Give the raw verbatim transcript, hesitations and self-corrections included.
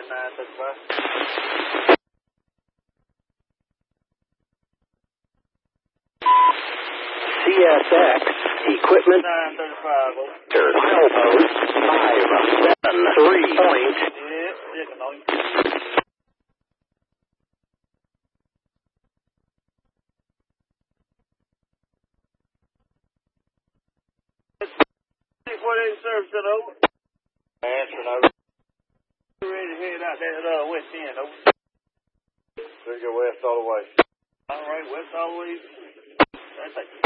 nine thirty-five. C S X equipment. nine thirty-five. Milepost five seven three point. Yeah, checking on you. forty-eight service it over. Answering over. Ready to head out that uh, west end over. So you go west all the way. All right, west all the way. That's it.